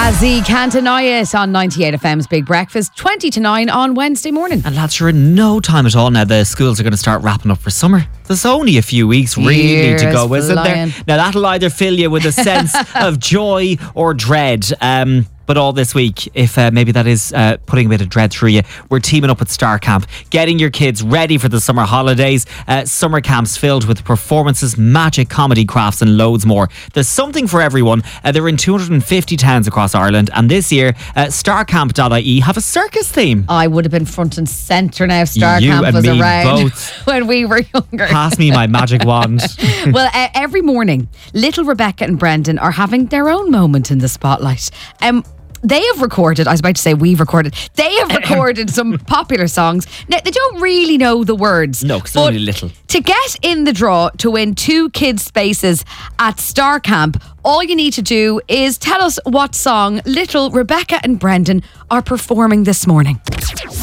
Jazzy Can't Deny It on 98 FM's Big Breakfast, 20 to 9 on Wednesday morning. And lads, you're in no time at all now. The schools are going to start wrapping up for summer. There's only a few weeks really to go, isn't there? Now that'll either fill you with a sense of joy or dread. But all this week, if maybe that is putting a bit of dread through you, we're teaming up with Star Camp, getting your kids ready for the summer holidays. Summer camps filled with performances, magic, comedy, crafts and loads more. There's something for everyone. They're in 250 towns across Ireland, and this year starcamp.ie have a circus theme. I would have been front and centre now. Star You Camp and was me around both. when we were younger. Pass me my magic wand. Well, every morning, little Rebecca and Brendan are having their own moment in the spotlight. They have recorded, I was about to say we've recorded, they have recorded some popular songs. Now, they don't really know the words. No, because they're only little. To get in the draw to win 2 kids' spaces at Star Camp, all you need to do is tell us what song little Rebecca and Brendan are performing this morning.